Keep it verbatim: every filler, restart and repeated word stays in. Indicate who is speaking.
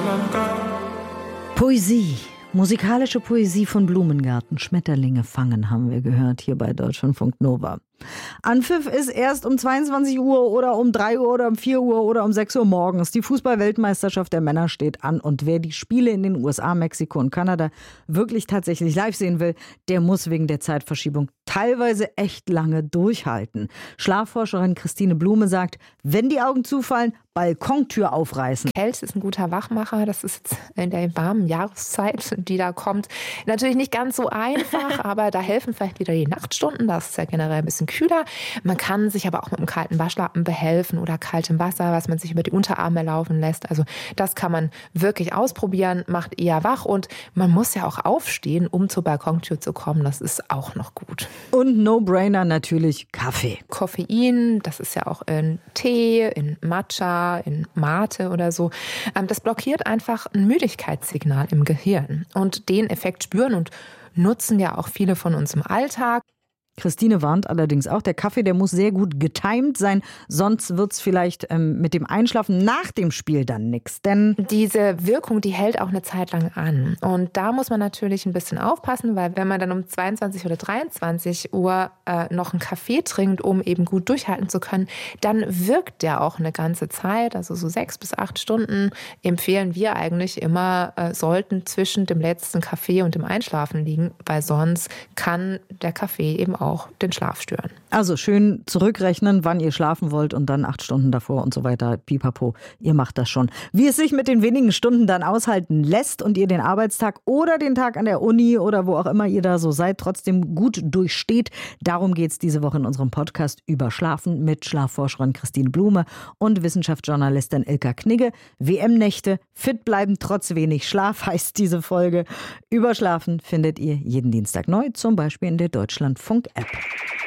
Speaker 1: Poesie. Musikalische Poesie von Blumengarten. Schmetterlinge fangen, haben wir gehört hier bei Deutschlandfunk Nova. Anpfiff ist erst um zweiundzwanzig Uhr oder um drei Uhr oder um vier Uhr oder um sechs Uhr morgens. Die Fußball-Weltmeisterschaft der Männer steht an. Und wer die Spiele in den U S A, Mexiko und Kanada wirklich tatsächlich live sehen will, der muss wegen der Zeitverschiebung teilweise echt lange durchhalten. Schlafforscherin Christine Blume sagt, wenn die Augen zufallen, Balkontür aufreißen.
Speaker 2: Kälte ist ein guter Wachmacher. Das ist jetzt in der warmen Jahreszeit, die da kommt, natürlich nicht ganz so einfach, aber da helfen vielleicht wieder die Nachtstunden. Das ist ja generell ein bisschen kühler. Man kann sich aber auch mit einem kalten Waschlappen behelfen oder kaltem Wasser, was man sich über die Unterarme laufen lässt. Also das kann man wirklich ausprobieren, macht eher wach und man muss ja auch aufstehen, um zur Balkontür zu kommen. Das ist auch noch gut.
Speaker 1: Und No-Brainer natürlich Kaffee.
Speaker 2: Koffein, das ist ja auch in Tee, in Matcha, in Mate oder so. Das blockiert einfach ein Müdigkeitssignal im Gehirn. Und den Effekt spüren und nutzen ja auch viele von uns im Alltag.
Speaker 1: Christine warnt allerdings auch, der Kaffee, der muss sehr gut getimt sein, sonst wird's vielleicht ähm, mit dem Einschlafen nach dem Spiel dann nichts. Denn
Speaker 2: diese Wirkung, die hält auch eine Zeit lang an. Und da muss man natürlich ein bisschen aufpassen, weil wenn man dann um zweiundzwanzig oder dreiundzwanzig Uhr äh, noch einen Kaffee trinkt, um eben gut durchhalten zu können, dann wirkt der auch eine ganze Zeit, also so sechs bis acht Stunden empfehlen wir eigentlich immer, äh, sollten zwischen dem letzten Kaffee und dem Einschlafen liegen, weil sonst kann der Kaffee eben auch auch den Schlaf stören.
Speaker 1: Also schön zurückrechnen, wann ihr schlafen wollt und dann acht Stunden davor und so weiter. Pipapo, ihr macht das schon. Wie es sich mit den wenigen Stunden dann aushalten lässt und ihr den Arbeitstag oder den Tag an der Uni oder wo auch immer ihr da so seid, trotzdem gut durchsteht. Darum geht es diese Woche in unserem Podcast über Schlafen mit Schlafforscherin Christine Blume und Wissenschaftsjournalistin Ilka Knigge. W M-Nächte, fit bleiben trotz wenig Schlaf heißt diese Folge. Über Schlafen findet ihr jeden Dienstag neu, zum Beispiel in der Deutschlandfunk App.